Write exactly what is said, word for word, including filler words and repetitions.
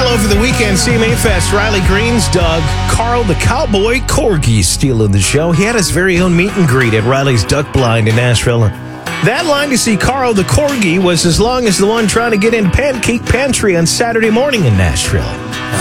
over the weekend, C M A Fest, Riley Green's dog, Carl the Cowboy Corgi, stealing the show. He had his very own meet and greet at Riley's Duck Blind in Nashville. That line to see Carl the Corgi was as long as the one trying to get into Pancake Pantry on Saturday morning in Nashville.